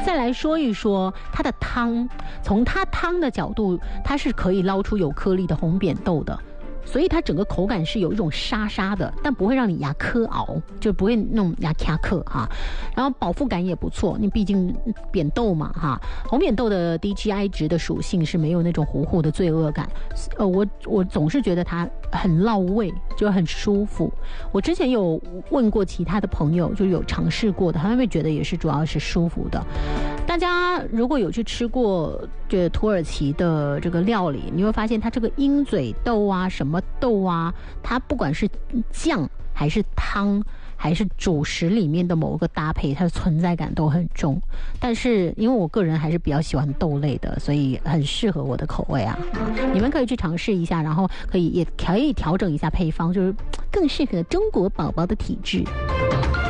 再来说一说它的汤，从它汤的角度，它是可以捞出有颗粒的红扁豆的。所以它整个口感是有一种沙沙的，但不会让你牙磕熬，就不会那种牙卡克哈。然后饱腹感也不错，你毕竟扁豆嘛哈，红扁豆的低 GI 值的属性是没有那种糊糊的罪恶感。我总是觉得它很落胃，就很舒服。我之前有问过其他的朋友，就有尝试过的，他们会觉得也是主要是舒服的。大家如果有去吃过这个土耳其的这个料理，你会发现它这个鹰嘴豆啊什么豆啊，它不管是酱还是汤还是主食里面的某个搭配，它的存在感都很重。但是因为我个人还是比较喜欢豆类的，所以很适合我的口味啊。你们可以去尝试一下，然后也可以调整一下配方，就是更适合中国宝宝的体质。